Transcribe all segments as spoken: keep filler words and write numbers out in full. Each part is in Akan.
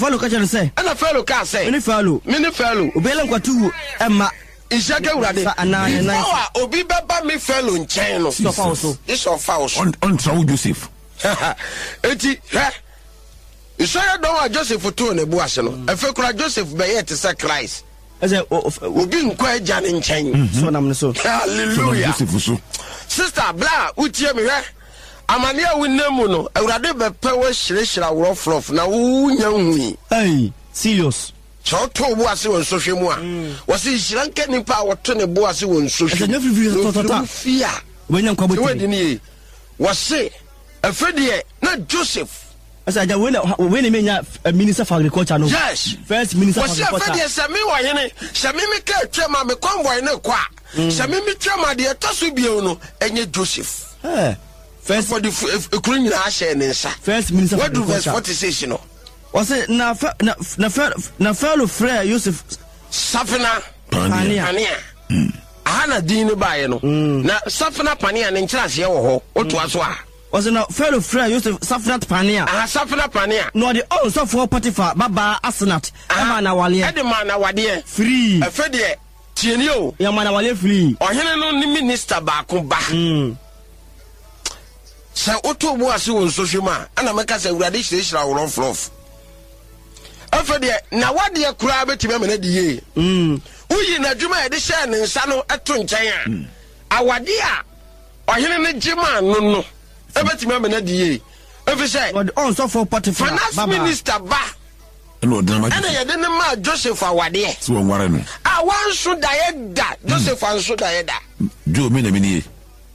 Follow catcher say. And a fellow can say. Many fellow. Many fellow. Obela kwatu Emma. Isaka urade. Ana na. Oh, obi baba me fellow in China. So also. This of house. On on Saul Joseph. Eti, eh? Isaya don't want Joseph for two and a boas no. I feel cry Joseph by yet to say Christ. As a obi quite Jan in China. So I'm so. Hallelujah. Sister Blah, utie me eh? Amania we nemu no. Urade be power shirishira rough rough na unya hui. Hey, serious. So to boas won social mu a. Was he shrank nipa wato ne boas won social. As a never fear. When you come with me. Was say a Freddie, not Joseph. As I when when a minister for agriculture no. Yes. First minister for agriculture. Was Freddie Sami wa yene. Sami me ke twema me convoy ne kwa. Sami me twema de toso bio no enye Joseph. Eh. First for the ekuru nyina ahye ne nsa. First minister for agriculture. What do verse forty-six no? Was it na na na na fellow Freya Joseph Safina Pania. Pania. Ana dini baye no. Na Safina Pania ne nkyerase ye wo ho. Oto aso a. Was it not fellow friend Joseph Safnat Pania? Ah, Safnat Pania. No, the also for Potiphar, Baba Asenat. Amana Wale. Edemana Wade. Free. A Freddy. Tienio. Yamana Wale free. Or he no minister back. Hmm. Sir Otto was so social man. And I make us a radish or on fluff. A Freddy. Now what dear crab to me in the year? Hmm. We in a Juma edition and Sano at Tunchaya. Our dear. Or he in a Jima no no. Ebeti me na die efi say on so for Potiphar finance minister ba no dem ana ye de ma Joseph awade so nware no a wan so da ye da Joseph an so da ye da jo me na me nie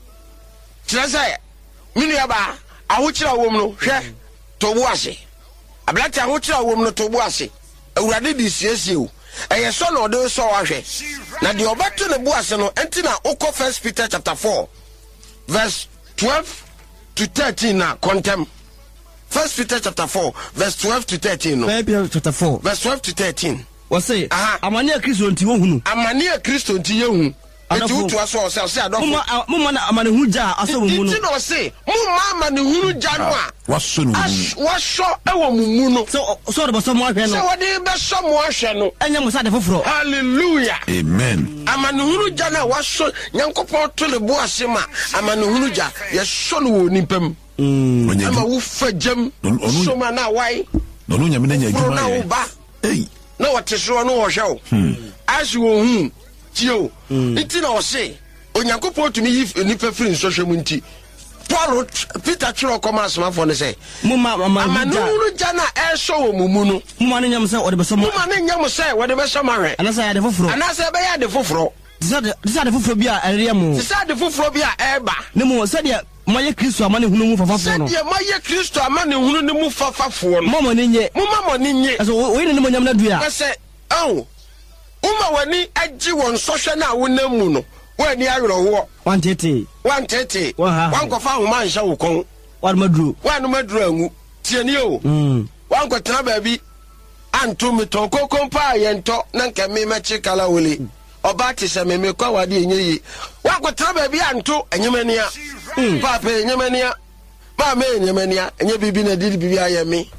tira say mini aba aho kira wom no hwe to bo ase ablati aho kira wom no to bo ase awurade di siesie o eye so na ode so wa hwe na de obato ne bo ase no enti na ukọ First Peter chapter four verse twelve to thirteen now, contem. First Peter chapter four, verse twelve to thirteen. No. First Peter chapter four, verse twelve to thirteen. What say? Aha. Amania Christo nti wo hunu. Amania Christo nti ye hu. Eti utu aso o se adofo. Muma muma na amane hu ja aso wo mu no. Nti no se, muma amane hu ja no a. Waso no. Waso e wo mu no. So so de boso mo ahwe no. So wode be so mo ahwe no. Enya mo sa de foforo. Hallelujah. Amen. Amane hu ja na waso Nyankopon to le bo asema amane hu ja ye so no wo nipam. Mm. Ama wo fajam. So ma na wai. No no nyame na nya adwuma. Hey. No what so no wo hwe o. As wo hu Tio, iti na ose Onyankopon tumi yi nipa free social mu nti Paul Peter Chiro come asma for ne say muma amanu ja na e so wo mumu no muma ne nyam say wo de beso muma ne nyam say wo de beso mahwe anasa ya de foforo anasa be ya de foforo disa de disa de foforo bia ere mu disa de foforo bia e ba ne mu se de moye Kristo amane hunu mu fafafo no se de moye Kristo amane hunu ne mu fafafo no mama ne nye muma mo ne nye aso wo ne mo nyam na dua se oh Uma wani aji won social na wonam mu no wani ayro ho one thirty one thirty wan ko fa homa nhya wo kon wan maduro wan maduro angu tieni o mm wan ko tena ba bi anto mi to kokon pa yento na nka me mechi kala wole oba ti se me me kwa wade enyeyi wan ko tena ba bi anto enyemania pa pa enyemania ma me enyemania enye bibi na didi bibi ayemi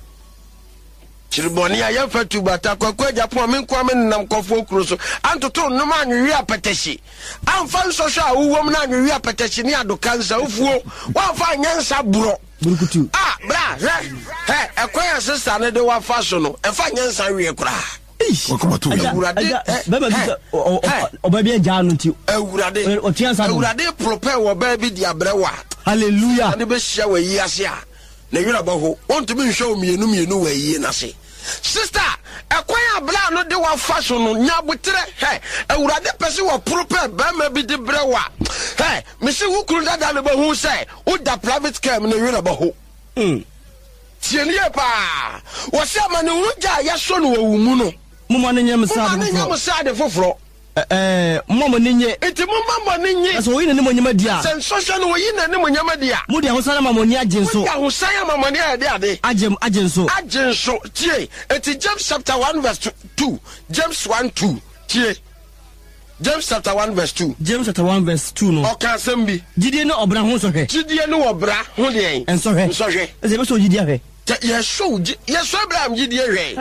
Chiriboni ya yafatu bata kwa kwa japo amenkwa menam kofo kruso antoto no ma nwi apatashi amfa nsosho a uwom na nwi apatashi ni adokansa ufuo wafa nyansa buro burukutu ah bra he he ekwaya sister ne de wafa so no efa nyansa wie kura wakoma to awurade baba bi oba bi agya no nti awurade awurade prepare wo ba bi dia brewa hallelujah ade be hia wa yi ase a na yura baho want to be show mienu mienu wa yi na se sister ekwaya bla no de wa fashion no nyabutere he awurade pese wo prepare ba ma bi de brewa he me se wo kuru dada le bahu say wo da private care na yura baho mm tienie pa wo se amane wo ja ya so no wo mu no mumma ne nyam sa de nyam sa de foforo eh mumma ne nye enti mumma ne nye so wo yin ne mo nyama dia sen social no wo yin ne mo nyama dia mu dia ho sana mamoni agenso ya ho sana mamoni ade ade agem agenso agenso tie enti James chapter one verse two James one two tie James chapter one verse two James chapter one verse two no oka sembi gidie no obra ho so hwe gidie no obra ho de en enso hwe enso hwe eze be so gidie hwe ye show ye so Abraham gidie hwe